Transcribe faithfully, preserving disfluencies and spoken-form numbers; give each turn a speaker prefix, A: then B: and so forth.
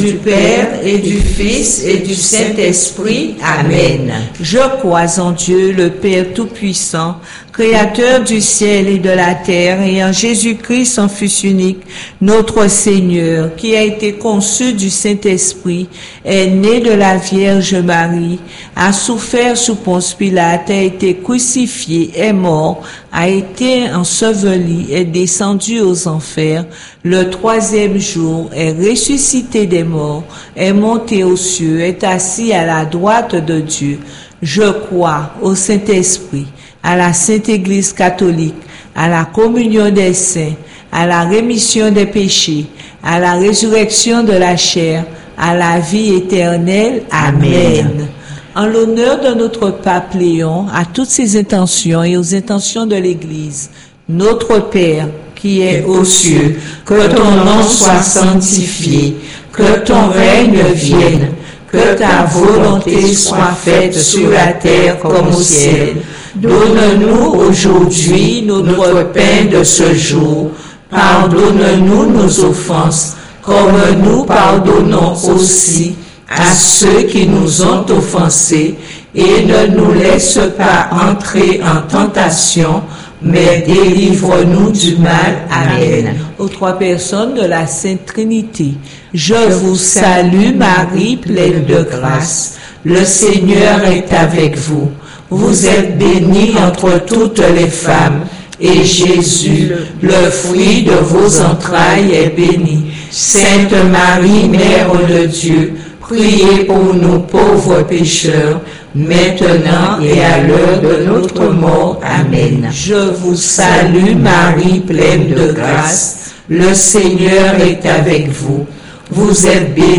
A: du Père et du Fils et du Saint-Esprit. Amen.
B: Je crois en Dieu, le Père Tout-Puissant, Créateur du ciel et de la terre, et en Jésus-Christ, son Fils unique, notre Seigneur, qui a été conçu du Saint-Esprit, est né de la Vierge Marie, a souffert sous Ponce Pilate, a été crucifié, est mort, a été enseveli, est descendu aux enfers, le troisième jour est ressuscité des morts, est monté aux cieux, est assis à la droite de Dieu. Je crois au Saint-Esprit, à la Sainte Église catholique, à la communion des saints, à la rémission des péchés, à la résurrection de la chair, à la vie éternelle. Amen. Amen. En l'honneur de notre pape Léon, à toutes ses intentions et aux intentions de l'Église, notre Père, qui est aux cieux, que ton nom soit sanctifié, que ton règne vienne, que ta volonté soit faite sur la terre comme au ciel. Donne-nous aujourd'hui notre pain de ce jour. Pardonne-nous nos offenses, comme nous pardonnons aussi à ceux qui nous ont offensés, et ne nous laisse pas entrer en tentation, mais délivre-nous du mal. Amen. Aux trois personnes de la Sainte Trinité, je vous salue Marie, pleine de grâce. Le Seigneur est avec vous. Vous êtes bénie entre toutes les femmes, et Jésus, le fruit de vos entrailles, est béni. Sainte Marie, Mère de Dieu, priez pour nous pauvres pécheurs, maintenant et à l'heure de notre mort. Amen. Je vous salue Marie, pleine de grâce. Le Seigneur est avec vous. Vous êtes bénie